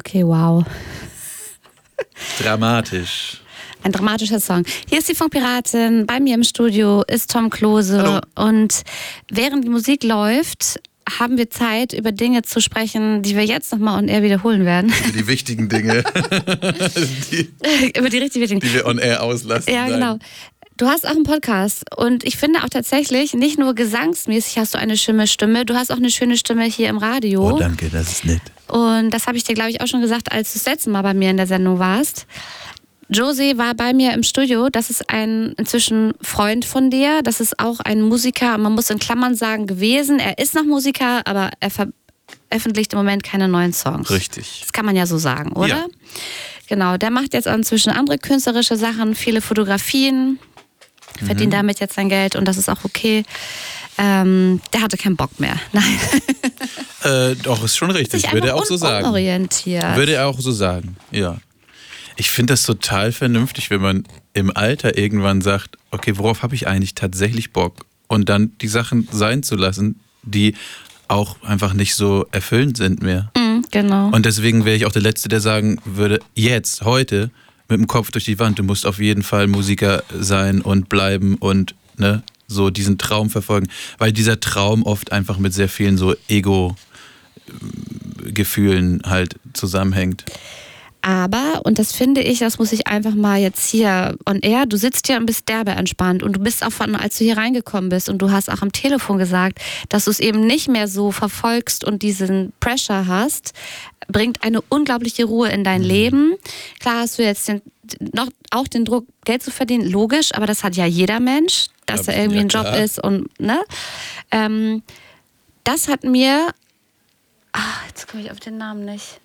Okay, wow. Dramatisch. Ein dramatischer Song. Hier ist die Funkpiratin, bei mir im Studio ist Tom Klose. Hallo. Und während die Musik läuft, haben wir Zeit, über Dinge zu sprechen, die wir jetzt nochmal on air wiederholen werden. Über die wichtigen Dinge. Über die richtig wichtigen. Die wir on air auslassen. Ja, genau. Du hast auch einen Podcast und ich finde auch tatsächlich, nicht nur gesangsmäßig hast du eine schöne Stimme, du hast auch eine schöne Stimme hier im Radio. Oh, danke, das ist nett. Und das habe ich dir, glaube ich, auch schon gesagt, als du das letzte Mal bei mir in der Sendung warst. Jose war bei mir im Studio, das ist ein inzwischen Freund von dir, das ist auch ein Musiker, man muss in Klammern sagen, gewesen. Er ist noch Musiker, aber er veröffentlicht im Moment keine neuen Songs. Richtig. Das kann man ja so sagen, oder? Ja. Genau, der macht jetzt inzwischen andere künstlerische Sachen, viele Fotografien, verdient damit jetzt sein Geld und das ist auch okay. Der hatte keinen Bock mehr. Nein. Doch, ist schon richtig. Sich Würde er einfach auch so sagen. Unorientiert. Würde er auch so sagen, ja. Ich finde das total vernünftig, wenn man im Alter irgendwann sagt, okay, worauf habe ich eigentlich tatsächlich Bock? Und dann die Sachen sein zu lassen, die auch einfach nicht so erfüllend sind mehr. Genau. Und deswegen wäre ich auch der Letzte, der sagen würde, jetzt, heute, mit dem Kopf durch die Wand, du musst auf jeden Fall Musiker sein und bleiben und ne, so diesen Traum verfolgen. Weil dieser Traum oft einfach mit sehr vielen so Ego-Gefühlen halt zusammenhängt. Aber, und das finde ich, das muss ich einfach mal jetzt hier on air, du sitzt hier und bist derbe entspannt und du bist auch als du hier reingekommen bist und du hast auch am Telefon gesagt, dass du es eben nicht mehr so verfolgst und diesen Pressure hast, bringt eine unglaubliche Ruhe in dein Leben. Klar hast du jetzt auch den Druck, Geld zu verdienen, logisch, aber das hat ja jeder Mensch, dass da irgendwie ein Job ist und, ne? Das hat mir, jetzt komme ich auf den Namen nicht.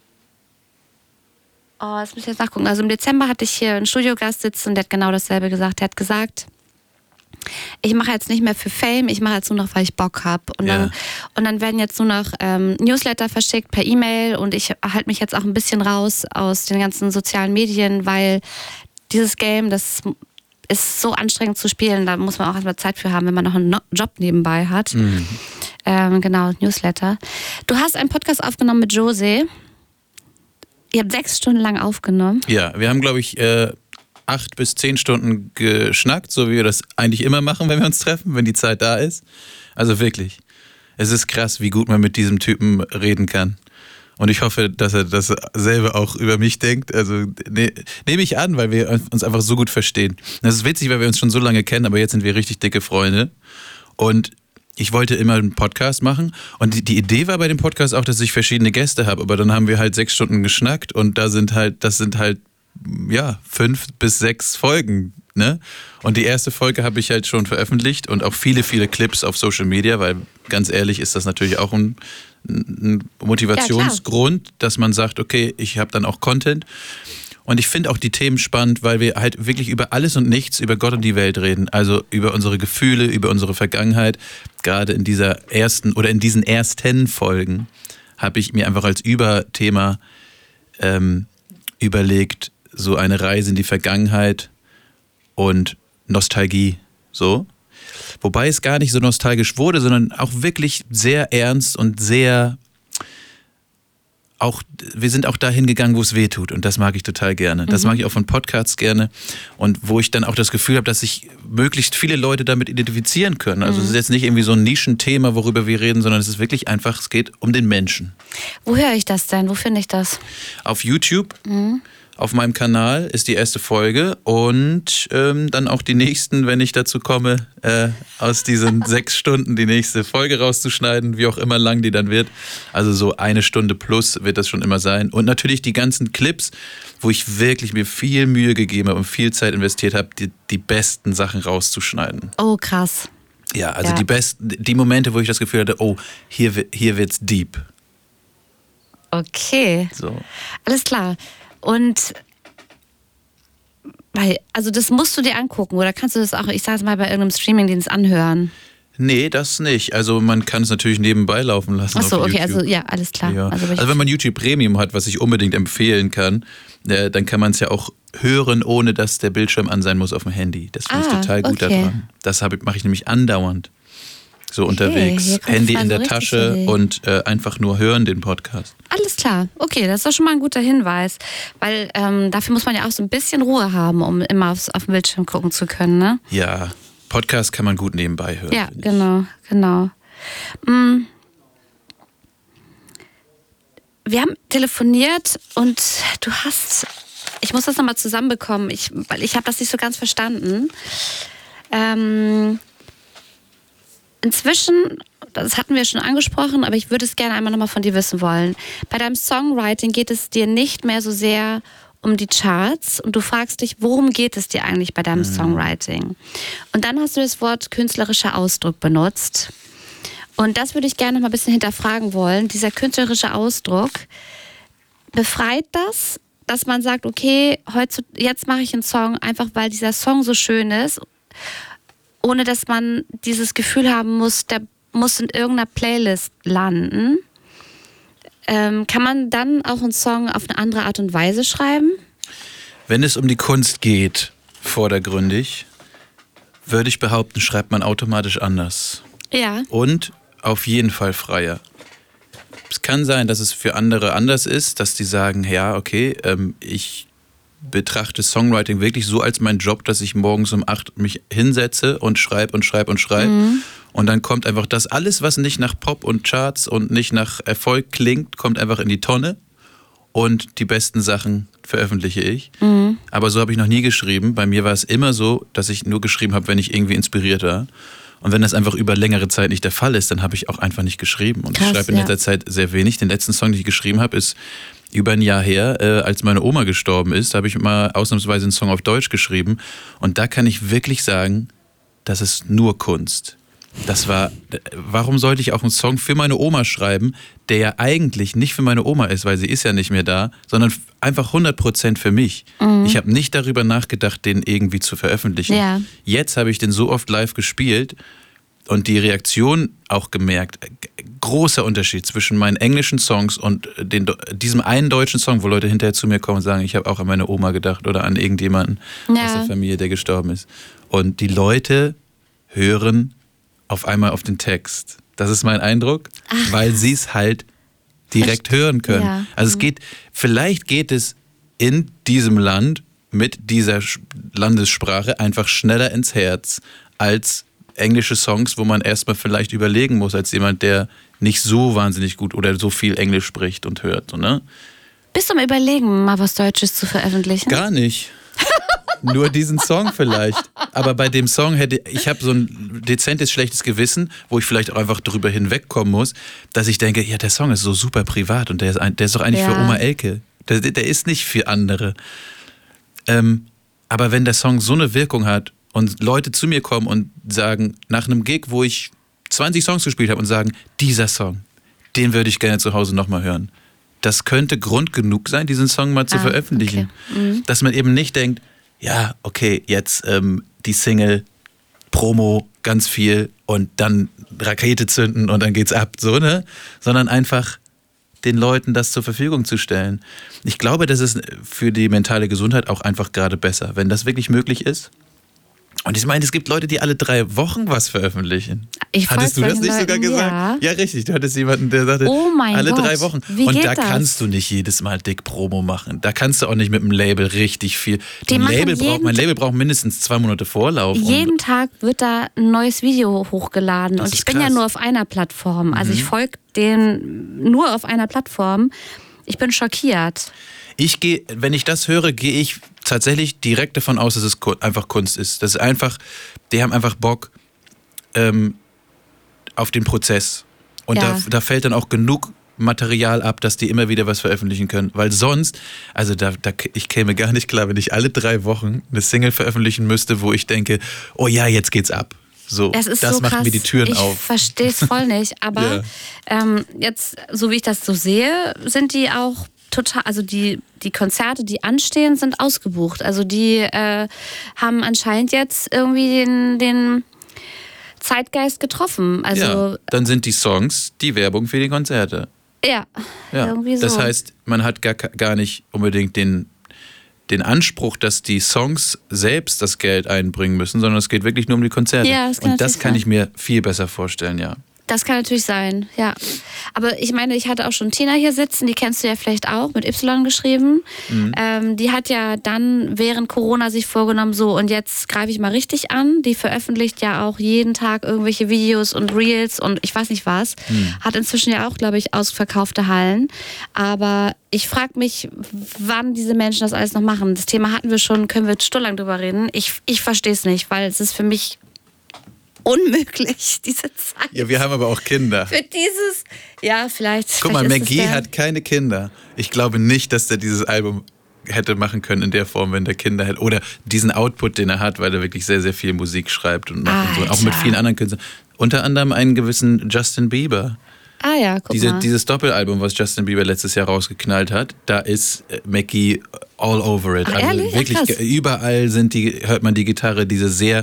Das muss ich jetzt nachgucken. Also im Dezember hatte ich hier einen Studiogast sitzen, der hat genau dasselbe gesagt. Der hat gesagt, ich mache jetzt nicht mehr für Fame, ich mache jetzt nur noch, weil ich Bock habe. Und dann werden jetzt nur noch Newsletter verschickt per E-Mail und ich halte mich jetzt auch ein bisschen raus aus den ganzen sozialen Medien, weil dieses Game, das ist so anstrengend zu spielen, da muss man auch erstmal Zeit für haben, wenn man noch einen Job nebenbei hat. Genau, Newsletter. Du hast einen Podcast aufgenommen mit Jose. Ihr habt 6 Stunden lang aufgenommen. Ja, wir haben, glaube ich, 8 bis 10 Stunden geschnackt, so wie wir das eigentlich immer machen, wenn wir uns treffen, wenn die Zeit da ist. Also wirklich, es ist krass, wie gut man mit diesem Typen reden kann. Und ich hoffe, dass er dasselbe auch über mich denkt. Also nehme ich an, weil wir uns einfach so gut verstehen. Das ist witzig, weil wir uns schon so lange kennen, aber jetzt sind wir richtig dicke Freunde. Und ich wollte immer einen Podcast machen und die Idee war bei dem Podcast auch, dass ich verschiedene Gäste habe, aber dann haben wir halt 6 Stunden geschnackt und das sind halt 5 bis 6 Folgen, ne? Und die erste Folge habe ich halt schon veröffentlicht und auch viele, viele Clips auf Social Media, weil ganz ehrlich ist das natürlich auch ein Motivationsgrund, dass man sagt, okay, ich habe dann auch Content. Und ich finde auch die Themen spannend, weil wir halt wirklich über alles und nichts, über Gott und die Welt reden. Also über unsere Gefühle, über unsere Vergangenheit. Gerade in diesen ersten Folgen habe ich mir einfach als Überthema überlegt, so eine Reise in die Vergangenheit und Nostalgie. So. Wobei es gar nicht so nostalgisch wurde, sondern auch wirklich sehr ernst und sehr... wir sind auch dahin gegangen, wo es weh tut und das mag ich total gerne. Das mag ich auch von Podcasts gerne und wo ich dann auch das Gefühl habe, dass sich möglichst viele Leute damit identifizieren können. Also es ist jetzt nicht irgendwie so ein Nischenthema, worüber wir reden, sondern es ist wirklich einfach, es geht um den Menschen. Wo höre ich das denn? Wo finde ich das? Auf YouTube. Auf meinem Kanal ist die erste Folge und dann auch die nächsten, wenn ich dazu komme, aus diesen 6 Stunden die nächste Folge rauszuschneiden, wie auch immer lang die dann wird. Also so 1 Stunde plus wird das schon immer sein. Und natürlich die ganzen Clips, wo ich wirklich mir viel Mühe gegeben habe und viel Zeit investiert habe, die besten Sachen rauszuschneiden. Oh, krass. Ja, also die Momente, wo ich das Gefühl hatte, oh, hier wird's deep. Okay. So. Alles klar. Und also das musst du dir angucken oder kannst du das auch, ich sage es mal, bei irgendeinem Streamingdienst anhören? Nee, das nicht. Also man kann es natürlich nebenbei laufen lassen. Ach so, auf okay, YouTube. also ja, alles klar. Ja. Also wenn man YouTube Premium hat, was ich unbedingt empfehlen kann, dann kann man es ja auch hören, ohne dass der Bildschirm an sein muss auf dem Handy. Das finde ich total gut daran. Das mache ich nämlich andauernd. so unterwegs. Hier kommt's Handy also in der richtig Tasche Idee. und einfach nur hören den Podcast. Alles klar, okay, das ist doch schon mal ein guter Hinweis. Weil dafür muss man ja auch so ein bisschen Ruhe haben, um immer auf den Bildschirm gucken zu können, ne? Ja, Podcast kann man gut nebenbei hören. Ja, genau. Wir haben telefoniert und ich muss das nochmal zusammenbekommen, weil ich habe das nicht so ganz verstanden. Inzwischen, das hatten wir schon angesprochen, aber ich würde es gerne einmal nochmal von dir wissen wollen. Bei deinem Songwriting geht es dir nicht mehr so sehr um die Charts und du fragst dich, worum geht es dir eigentlich bei deinem Songwriting? Und dann hast du das Wort künstlerischer Ausdruck benutzt. Und das würde ich gerne noch mal ein bisschen hinterfragen wollen. Dieser künstlerische Ausdruck, befreit das, dass man sagt, okay, jetzt mache ich einen Song, einfach weil dieser Song so schön ist, ohne dass man dieses Gefühl haben muss, der muss in irgendeiner Playlist landen. Kann man dann auch einen Song auf eine andere Art und Weise schreiben? Wenn es um die Kunst geht, vordergründig, würde ich behaupten, schreibt man automatisch anders. Ja. Und auf jeden Fall freier. Es kann sein, dass es für andere anders ist, dass die sagen, ja, okay, ich betrachte Songwriting wirklich so als meinen Job, dass ich morgens um 8 mich hinsetze und schreibe. Und dann kommt einfach das alles, was nicht nach Pop und Charts und nicht nach Erfolg klingt, kommt einfach in die Tonne. Und die besten Sachen veröffentliche ich. Aber so habe ich noch nie geschrieben. Bei mir war es immer so, dass ich nur geschrieben habe, wenn ich irgendwie inspiriert war. Und wenn das einfach über längere Zeit nicht der Fall ist, dann habe ich auch einfach nicht geschrieben. Und ich schreibe in letzter Zeit sehr wenig. Den letzten Song, den ich geschrieben habe, ist über ein Jahr her, als meine Oma gestorben ist. Da habe ich mal ausnahmsweise einen Song auf Deutsch geschrieben. Und da kann ich wirklich sagen, das ist nur Kunst. Warum sollte ich auch einen Song für meine Oma schreiben, der ja eigentlich nicht für meine Oma ist, weil sie ist ja nicht mehr da, sondern einfach 100% für mich. Ich habe nicht darüber nachgedacht, den irgendwie zu veröffentlichen. Ja. Jetzt habe ich den so oft live gespielt und die Reaktion auch gemerkt. Großer Unterschied zwischen meinen englischen Songs und diesem einen deutschen Song, wo Leute hinterher zu mir kommen und sagen, ich habe auch an meine Oma gedacht oder an irgendjemanden aus der Familie, der gestorben ist. Und die Leute hören auf einmal auf den Text. Das ist mein Eindruck, weil sie es halt direkt hören können. Ja. Also vielleicht geht es in diesem Land mit dieser Landessprache einfach schneller ins Herz als englische Songs, wo man erstmal vielleicht überlegen muss, als jemand, der nicht so wahnsinnig gut oder so viel Englisch spricht und hört. Ne? Bist du am Überlegen, mal was Deutsches zu veröffentlichen? Gar nicht. Nur diesen Song vielleicht. Aber bei dem Song ich habe so ein dezentes schlechtes Gewissen, wo ich vielleicht auch einfach drüber hinwegkommen muss, dass ich denke, ja, der Song ist so super privat und der ist doch eigentlich für Oma Elke. Der ist nicht für andere. Aber wenn der Song so eine Wirkung hat und Leute zu mir kommen und sagen, nach einem Gig, wo ich 20 Songs gespielt habe und sagen, dieser Song, den würde ich gerne zu Hause nochmal hören. Das könnte Grund genug sein, diesen Song mal zu veröffentlichen. Okay. Dass man eben nicht denkt, ja, okay, jetzt die Single, Promo, ganz viel und dann Rakete zünden und dann geht's ab, so, ne? Sondern einfach den Leuten das zur Verfügung zu stellen. Ich glaube, das ist für die mentale Gesundheit auch einfach gerade besser, wenn das wirklich möglich ist. Und ich meine, es gibt Leute, die alle 3 Wochen was veröffentlichen. Hattest du das nicht sogar gesagt? Ja, richtig. Du hattest jemanden, der sagte, alle 3 Wochen. Und da kannst du nicht jedes Mal dick Promo machen. Da kannst du auch nicht mit dem Label richtig viel. Mein Label braucht mindestens 2 Monate Vorlauf. Jeden Tag wird da ein neues Video hochgeladen. Und ich bin ja nur auf einer Plattform. Also ich folge denen nur auf einer Plattform. Ich bin schockiert. Wenn ich das höre, gehe ich tatsächlich direkt davon aus, dass es einfach Kunst ist. Das ist einfach, die haben einfach Bock auf den Prozess. Und da fällt dann auch genug Material ab, dass die immer wieder was veröffentlichen können. Weil sonst, also ich käme gar nicht klar, wenn ich alle 3 Wochen eine Single veröffentlichen müsste, wo ich denke, oh ja, jetzt geht's ab. So, das so macht krass. mir die Türen auf. Ich verstehe es voll nicht. Aber jetzt, so wie ich das so sehe, sind die auch total, also die Konzerte, die anstehen, sind ausgebucht. Also die haben anscheinend jetzt irgendwie den Zeitgeist getroffen. Also, dann sind die Songs die Werbung für die Konzerte. Ja, irgendwie so. Das heißt, man hat gar nicht unbedingt den Anspruch, dass die Songs selbst das Geld einbringen müssen, sondern es geht wirklich nur um die Konzerte. Ja, und das kann ich mir viel besser vorstellen, ja. Das kann natürlich sein, ja. Aber ich meine, ich hatte auch schon Tina hier sitzen, die kennst du ja vielleicht auch, mit Y geschrieben. Die hat ja dann während Corona sich vorgenommen, so und jetzt greife ich mal richtig an. Die veröffentlicht ja auch jeden Tag irgendwelche Videos und Reels und ich weiß nicht was. Hat inzwischen ja auch, glaube ich, ausverkaufte Hallen. Aber ich frage mich, wann diese Menschen das alles noch machen. Das Thema hatten wir schon, können wir stundenlang drüber reden. Ich verstehe es nicht, weil es ist für mich unmöglich, diese Zeit. Ja, wir haben aber auch Kinder. Für dieses, ja, vielleicht. Guck mal, McGee hat keine Kinder. Ich glaube nicht, dass der dieses Album hätte machen können in der Form, wenn der Kinder hätte. Oder diesen Output, den er hat, weil er wirklich sehr, sehr viel Musik schreibt und macht und so. Auch mit vielen anderen Künstlern. Unter anderem einen gewissen Justin Bieber. Ah ja, guck mal. Dieses Doppelalbum, was Justin Bieber letztes Jahr rausgeknallt hat, da ist McGee all over it. Ach, also ehrlich? wirklich, überall hört man die Gitarre, dieser sehr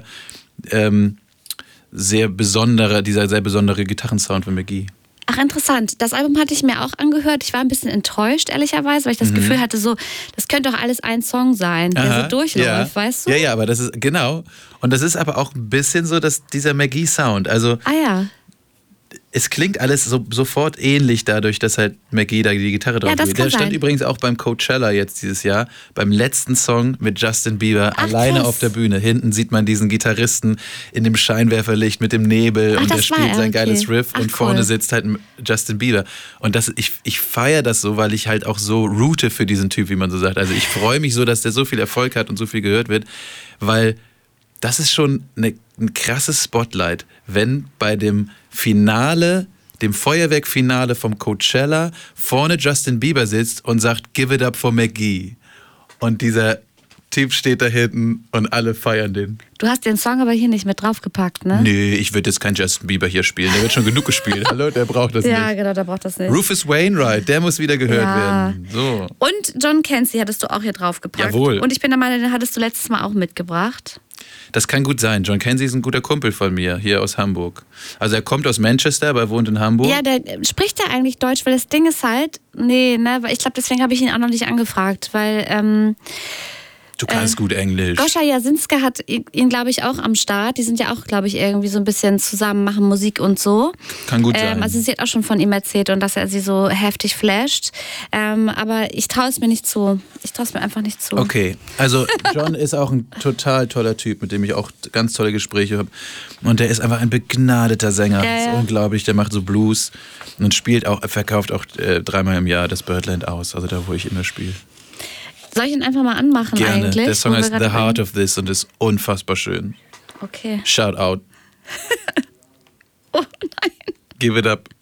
besondere Gitarrensound von McGee. Ach, interessant. Das Album hatte ich mir auch angehört. Ich war ein bisschen enttäuscht, ehrlicherweise, weil ich das Gefühl hatte, so, das könnte doch alles ein Song sein, der so durchläuft, weißt du? Ja, aber das ist, genau. Und das ist aber auch ein bisschen so, dass dieser McGee-Sound, also es klingt alles sofort ähnlich dadurch, dass halt McGee da die Gitarre drauf spielt. Der stand übrigens auch beim Coachella jetzt dieses Jahr, beim letzten Song mit Justin Bieber, alleine auf der Bühne. Hinten sieht man diesen Gitarristen in dem Scheinwerferlicht mit dem Nebel und der spielt sein geiles Riff und vorne sitzt halt Justin Bieber. Und ich feiere das so, weil ich halt auch so route für diesen Typ, wie man so sagt. Also ich freue mich so, dass der so viel Erfolg hat und so viel gehört wird, weil das ist schon ein krasses Spotlight, wenn bei dem Finale, dem Feuerwerkfinale vom Coachella, vorne Justin Bieber sitzt und sagt, give it up for McGee. Und dieser Typ steht da hinten und alle feiern den. Du hast den Song aber hier nicht mit draufgepackt, ne? Nee, ich würde jetzt keinen Justin Bieber hier spielen. Der wird schon genug gespielt. Hallo, der braucht das nicht. Ja, genau, der braucht das nicht. Rufus Wainwright, der muss wieder gehört werden. So. Und John Kenzie hattest du auch hier draufgepackt. Jawohl. Und ich bin der Meinung, den hattest du letztes Mal auch mitgebracht. Das kann gut sein. John Kenzie ist ein guter Kumpel von mir, hier aus Hamburg. Also er kommt aus Manchester, aber er wohnt in Hamburg. Ja, spricht er eigentlich Deutsch? Weil das Ding ist halt, ich glaube, deswegen habe ich ihn auch noch nicht angefragt, weil du kannst gut Englisch. Goscha Jasinska hat ihn, glaube ich, auch am Start. Die sind ja auch, glaube ich, irgendwie so ein bisschen zusammen, machen Musik und so. Kann gut sein. Also sie hat auch schon von ihm erzählt und dass er sie so heftig flasht. Aber ich traue es mir nicht zu. Ich traue es mir einfach nicht zu. Okay, also John ist auch ein total toller Typ, mit dem ich auch ganz tolle Gespräche habe. Und der ist einfach ein begnadeter Sänger. Das ist unglaublich. Der macht so Blues und verkauft auch 3-mal im Jahr das Birdland aus. Also da, wo ich immer spiele. Soll ich ihn einfach mal anmachen? Gerne. Eigentlich? Der Song heißt The Heart of This und ist unfassbar schön. Okay. Shout out. Oh nein. Give it up.